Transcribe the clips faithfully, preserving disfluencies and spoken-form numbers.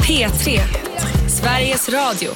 P tre, Sveriges Radio.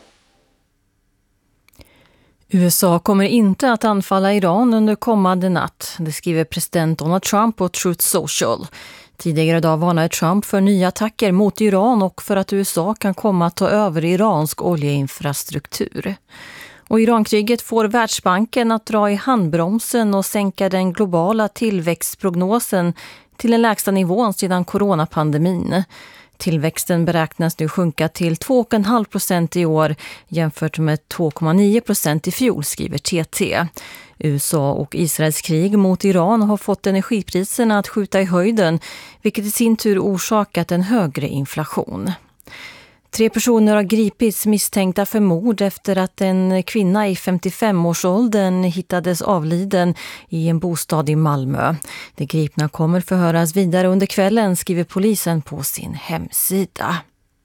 U S A kommer inte att anfalla Iran under kommande natt, det skriver president Donald Trump på Truth Social. Tidigare idag varnade Trump för nya attacker mot Iran och för att U S A kan komma att ta över iransk oljeinfrastruktur. Och Irankriget får Världsbanken att dra i handbromsen och sänka den globala tillväxtprognosen till den lägsta nivån sedan coronapandemin. Tillväxten beräknas nu sjunka till två komma fem procent i år jämfört med två komma nio procent i fjol, skriver T T. U S A och Israels krig mot Iran har fått energipriserna att skjuta i höjden, vilket i sin tur orsakat en högre inflation. Tre personer har gripits misstänkta för mord efter att en kvinna i femtiofem-årsåldern hittades avliden i en bostad i Malmö. De gripna kommer förhöras vidare under kvällen, skriver polisen på sin hemsida.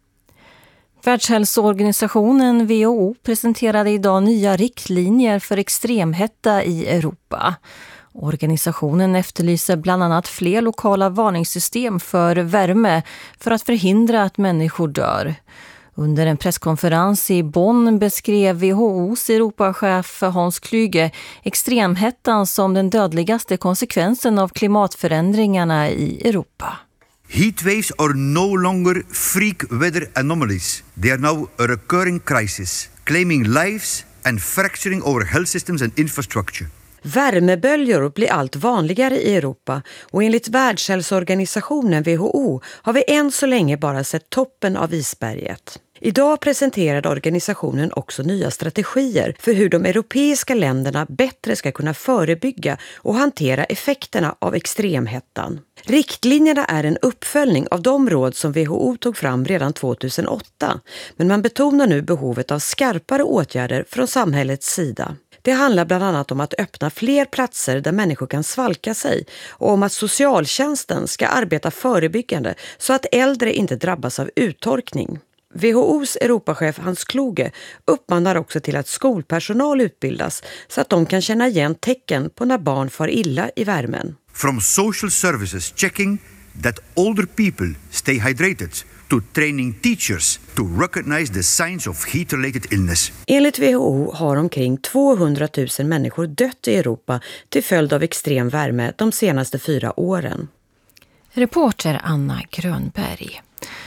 Världshälsoorganisationen W H O presenterade idag nya riktlinjer för extremhetta i Europa. Organisationen efterlyser bland annat fler lokala varningssystem för värme för att förhindra att människor dör. Under en presskonferens i Bonn beskrev W H O:s Europachef Hans Kluge extremhettan som den dödligaste konsekvensen av klimatförändringarna i Europa. Heat waves are no longer freak weather anomalies. They are now a recurring crisis, claiming lives and fracturing our health systems and infrastructure. Värmeböljor blir allt vanligare i Europa och enligt Världshälsoorganisationen W H O har vi än så länge bara sett toppen av isberget. Idag presenterade organisationen också nya strategier för hur de europeiska länderna bättre ska kunna förebygga och hantera effekterna av extremhettan. Riktlinjerna är en uppföljning av de råd som W H O tog fram redan tvåtusenåtta, men man betonar nu behovet av skarpare åtgärder från samhällets sida. Det handlar bland annat om att öppna fler platser där människor kan svalka sig och om att socialtjänsten ska arbeta förebyggande så att äldre inte drabbas av uttorkning. W H O:s Europachef Hans Kluge uppmanar också till att skolpersonal utbildas så att de kan känna igen tecken på när barn far illa i värmen. From social services checking that older people stay hydrated to training teachers to recognize the signs of heat-related illness. Enligt W H O har omkring tvåhundratusen människor dött i Europa till följd av extrem värme de senaste fyra åren. Reporter Anna Grönberg.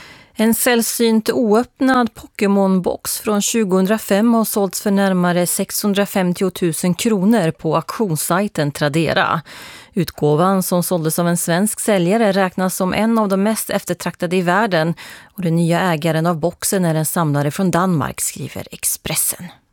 En sällsynt oöppnad Pokémon-box från tjugohundrafem har sålts för närmare sexhundrafemtio tusen kronor på auktionssajten Tradera. Utgåvan som såldes av en svensk säljare räknas som en av de mest eftertraktade i världen och den nya ägaren av boxen är en samlare från Danmark, skriver Expressen.